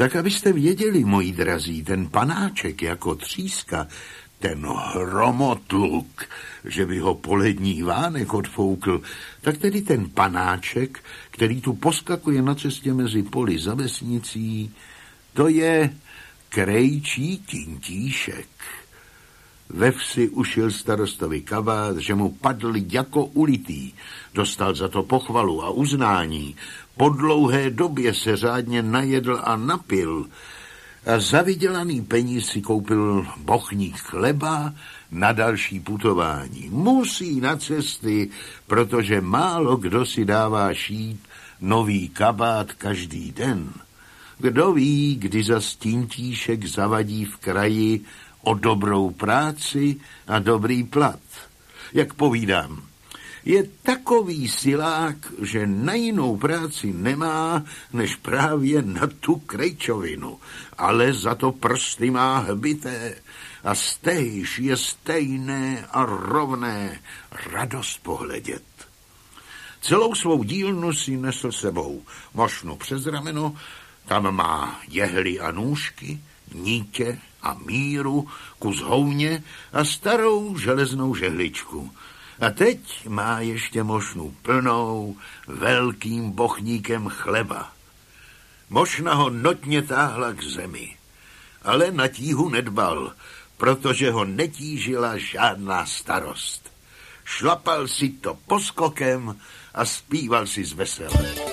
Tak abyste věděli, moji drazí, ten panáček jako tříska, ten hromotluk, že by ho polední vánek odfoukl, tak tedy ten panáček, který tu poskakuje na cestě mezi poli za vesnicí, to je krejčí Tintíšek. Ve vsi ušil starostovi kabát, že mu padl jako ulitý. Dostal za to pochvalu a uznání. Po dlouhé době se řádně najedl a napil a za vydělaný peníz si koupil bochník chleba na další putování. Musí na cesty, protože málo kdo si dává šít nový kabát každý den. Kdo ví, kdy zas Tintíšek zavadí v kraji o dobrou práci a dobrý plat. Jak povídám, je takový silák, že na jinou práci nemá, než právě na tu krejčovinu, ale za to prsty má hbité a stejž je stejné a rovné, radost pohledět. Celou svou dílnu si nesl sebou, mošnu přes rameno, tam má jehly a nůžky, nítě a míru, kus houně a starou železnou žehličku. A teď má ještě mošnu plnou velkým bochníkem chleba. Mošna ho notně táhla k zemi, ale na tíhu nedbal, protože ho netížila žádná starost. Šlapal si to poskokem a zpíval si z vesele.